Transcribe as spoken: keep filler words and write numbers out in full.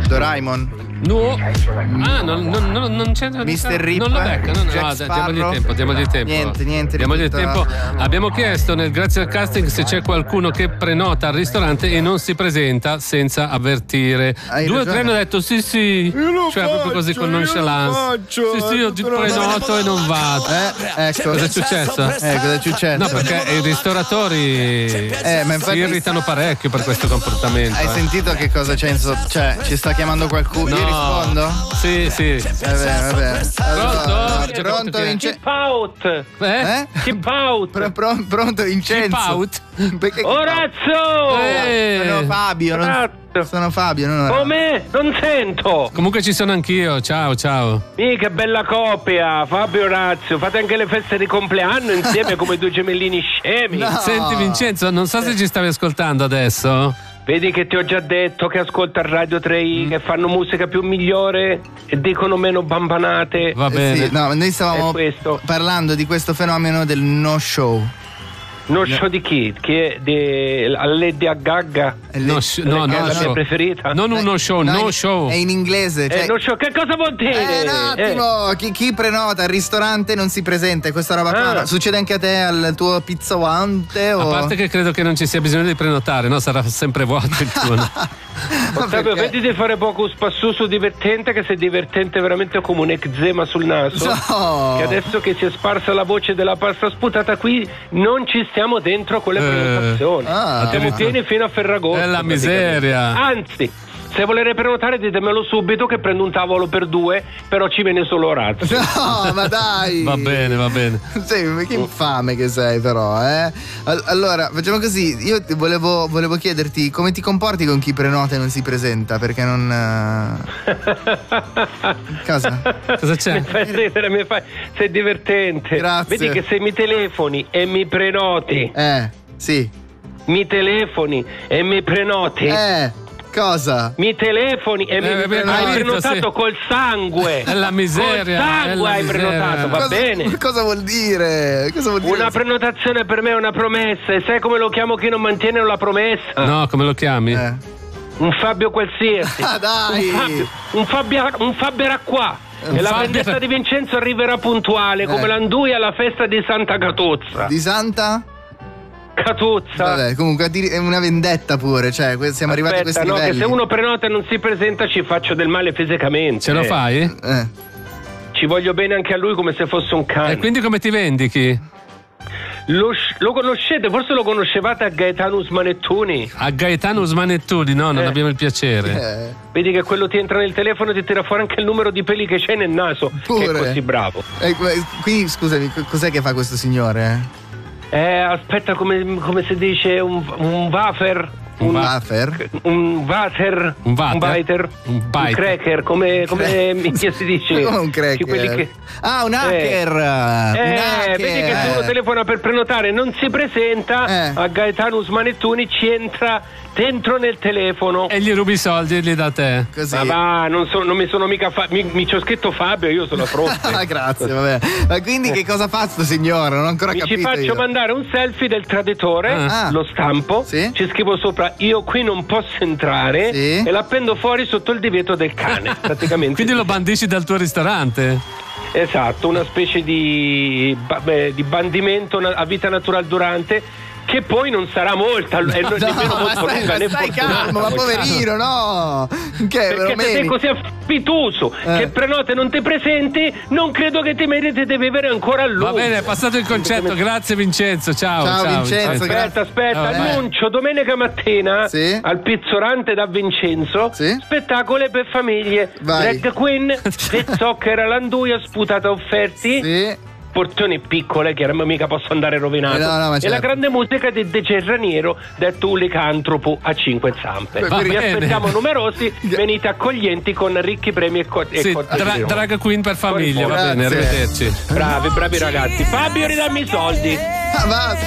Doraemon. No, ah, non, non, non, non c'è mister Rip, non lo becca. No, no, Jack no, Sparrow. diamogli tempo, diamogli tempo. Niente, niente. Diamogli tutta... tempo. Abbiamo chiesto nel grazie al casting se c'è qualcuno che prenota al ristorante e non si presenta senza avvertire. Hai Due o ragione. tre hanno detto sì, sì. Cioè, faccio, proprio così con nonchalance. faccio, sì, sì, io ti prenoto e non vado. Eh, ecco. Cosa è successo? Eh, cosa è successo? No, perché i ristoratori Eh, ma infatti- si irritano parecchio per questo comportamento. Hai eh. sentito che cosa c'è in sotto? Cioè, ci sta chiamando qualcuno? No. Io rispondo? Sì, sì. Va bene, va bene. Pronto? Già pronto, chi è? Vincenzo? Keep out! Eh? Eh? Keep out! Pro- pro- pronto, Vincenzo? Keep out? Perché Orazio! Eh. Sono Fabio, non... Orazio! sono Fabio, non Come? Non sento! Comunque ci sono anch'io, ciao ciao. Mica bella coppia, Fabio e Orazio. Fate anche le feste di compleanno insieme come due gemellini scemi. No. Senti Vincenzo, non so se ci stavi ascoltando adesso. Vedi che ti ho già detto che ascolta il Radio tre i, che fanno musica più migliore e dicono meno bambanate. Va Eh, bene. sì, no, noi stavamo È questo. parlando di questo fenomeno del no show. No show di chi? Che è di Lady Gaga? E lei- No, sh- no, Che è no la mia show. preferita? Non uno show, No, no in- show. È in inglese. Cioè... Eh, no show, che cosa vuol dire? Eh, un attimo, chi, chi prenota al ristorante non si presenta, e questa roba qua. Ah. no? Succede anche a te al tuo pizzawante? O... A parte che credo che non ci sia bisogno di prenotare, no? Sarà sempre vuoto il turno. Ottavio, Perché- vedi di fare poco spassuso divertente, che sei divertente veramente come un eczema sul naso. No. Che adesso che si è sparsa la voce della pasta sputata qui non ci stiamo dentro con le Eh. prenotazioni. Ah. Siamo pieni fino a Ferragosto. È la praticamente. miseria. Anzi, se volete prenotare ditemelo subito che prendo un tavolo per due, però ci viene solo Orazio. No, ma dai. Va bene, va bene. Sì, che infame che sei però, eh. All- Allora, facciamo così, io ti volevo, volevo chiederti come ti comporti con chi prenota e non si presenta, perché non... eh, Cosa? Cosa c'è? Mi fai ridere, mi fai... sei divertente. Grazie. Vedi che se mi telefoni e mi prenoti, Eh, sì. mi telefoni e mi prenoti, Eh, cosa? mi telefoni e mi Eh, beh, hai capito, prenotato sì. col sangue. È la miseria, Col è sangue la hai miseria. prenotato, va cosa, bene. Cosa vuol dire? Cosa vuol dire? Una prenotazione per me è una promessa, e sai come lo chiamo chi non mantiene la promessa? No, come lo chiami? Eh. Un Fabio qualsiasi. Ah, dai. Un Fabio, un Fabio, un Fabio era qua. Un E la Fabio- vendetta di Vincenzo arriverà puntuale, come Eh. l'andui alla festa di Santa Catuzza. Di Santa? Catuzza. Vabbè, comunque è una vendetta pure, cioè que- siamo arrivati a Aspetta, questi no, che livelli. se uno prenota e non si presenta ci faccio del male fisicamente. Ce lo Eh. fai? Eh. Ci voglio bene anche a lui come se fosse un cane. E quindi come ti vendichi? Lo, lo conoscete? Forse lo conoscevate a Gaetano Smanettuni? A Gaetano Smanettuni, no, non Eh. abbiamo il piacere. Eh, Vedi che quello ti entra nel telefono e ti tira fuori anche il numero di peli che c'hai nel naso. Pure. Che è così bravo. eh, quindi scusami, co- cos'è che fa questo signore? Eh, aspetta, come, come si dice, un, un wafer. Un wafer? Un water. Un water? biter. Un biter. cracker, come, come minchia si dice. Come un cracker? Sì, quelli che- Ah, un hacker! un Eh, hacker. vedi che se uno telefona per prenotare e non si presenta, Eh. a Gaetano Smanettuni ci entra dentro nel telefono. E gli rubi i soldi e li dà a te. Così. Ma va, non, so- non mi sono mica fa- mi, mi ci ho scritto Fabio, io sono fronte. Ah, grazie, vabbè. Ma quindi che cosa fa sto signore? Non ho ancora Mi ci capito faccio io. mandare un selfie del traditore, Ah. lo stampo, Sì. ci scrivo sopra io qui non posso entrare Sì. e l'appendo fuori sotto il divieto del cane, praticamente. Quindi lo bandisci dal tuo ristorante? Esatto, una specie di, ba- beh, di bandimento na- a vita natural durante, che poi non sarà molta, e non- No, nemmeno ma molto stai, lunga, ma né stai fortunata. calmo, ma poverino, no! Che Perché se sei Romeni? così affituoso Eh. che prenota e non ti presenti, non credo che ti meriti di vivere ancora a lungo. Va bene, è passato il concetto. Grazie Vincenzo, ciao. Ciao, Vincenzo, ciao. Aspetta, aspetta, Vabbè. annuncio domenica mattina Sì. al pizzorante da Vincenzo, Sì. spettacoli per famiglie, Vai. drag queen, Zocchera all'anduia, sputata offerti, Sì. porzioni piccole, chiaramente mica posso andare rovinato, Eh, no, no, ma e certo. la grande musica di De Gerraniero, detto un licantropo a cinque zampe. Va Vi bene. aspettiamo numerosi, venite accoglienti con ricchi premi e, co- e Sì, cortesie. dra- drag queen per famiglia, va Grazie. bene, arrivederci. Bravi, bravi ragazzi. Fabio, ridammi i soldi. Ah, va.